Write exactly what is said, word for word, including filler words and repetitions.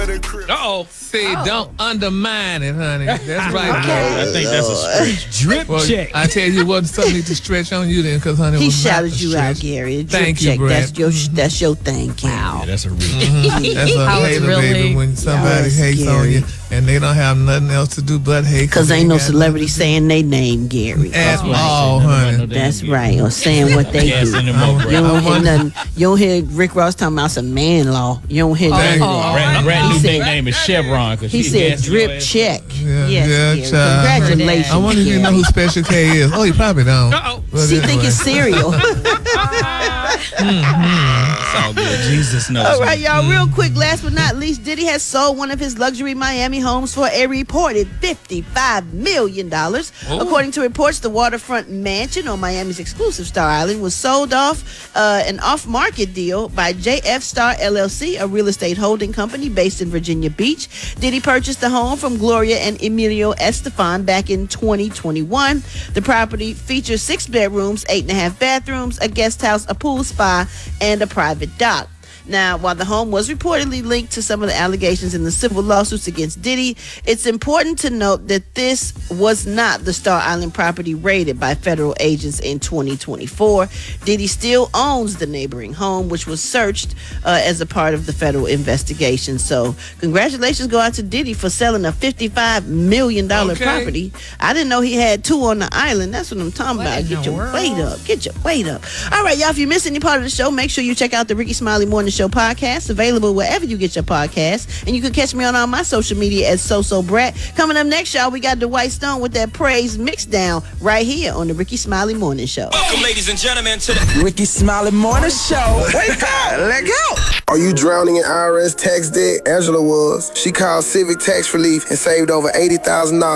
Uh-oh. See, oh. don't undermine it, honey. That's right. Okay. I think that's a stretch. Drip well, check. I tell you what, something need to stretch on you then, because honey, he was shouted you stretch. out, Gary. Drip Thank check. you, Brett. That's your that's your thing, Gary. Wow. Yeah, that's a real. Mm-hmm. That's a hater, baby. When somebody yes, hates Gary. on you and they don't have nothing else to do but hate. Because ain't no celebrity saying they name, Gary. At Oh, all, honey. That's right. Or saying what they Yes, do. You anymore, don't hear nothing. You don't hear Rick Ross talking about some man law. You don't hear Thank nothing. you. Brand, brand new He said- nickname is Chevron. Cause He she said gassing drip your ass. check. Yeah, Yes, yeah, Gary. child. Congratulations. I wonder if you know who Special K is. Oh, you probably don't. Uh-oh. But She anyway. think it's cereal. It's all good. Jesus knows. All right, me. y'all. Real quick, last but not least, Diddy has sold one of his luxury Miami homes for a reported fifty-five million dollars. According to reports, the waterfront mansion on Miami's exclusive Star Island was sold off uh, an off-market deal by J F Star L L C, a real estate holding company based in Virginia Beach. Diddy purchased the home from Gloria and Emilio Estefan back in twenty twenty-one. The property features six bedrooms, eight and a half bathrooms, a guest house, a pool spa, and a private dock. Now, while the home was reportedly linked to some of the allegations in the civil lawsuits against Diddy, it's important to note that this was not the Star Island property raided by federal agents in twenty twenty-four. Diddy still owns the neighboring home, which was searched uh, as a part of the federal investigation. So, congratulations go out to Diddy for selling a fifty-five million dollars Okay. property. I didn't know he had two on the island. That's what I'm talking What about. in Get the your world? weight up. Get your weight up. All right, y'all, if you missed any part of the show, make sure you check out the Ricky Smiley Morning Show podcast, available wherever you get your podcasts. And you can catch me on all my social media as So-So Brat. Coming up next, y'all, we got Dwight Stone with that praise mix down right here on the Ricky Smiley Morning Show. Welcome, ladies and gentlemen, to the Ricky Smiley Morning Show. Wake up, let go. Are you drowning in I R S tax debt? Angela was. She called Civic Tax Relief and saved over eighty thousand dollars.